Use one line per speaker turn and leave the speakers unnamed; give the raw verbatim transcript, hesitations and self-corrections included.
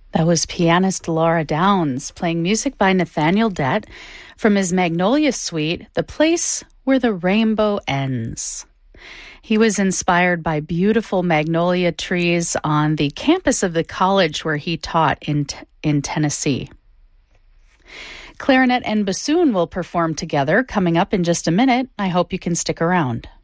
That was pianist Laura Downs playing music by Nathaniel Dett from his Magnolia Suite, The Place Where the Rainbow Ends. He was inspired by beautiful magnolia trees on the campus of the college where he taught in, in Tennessee. Clarinet and bassoon will perform together coming up in just a minute. I hope you can stick around.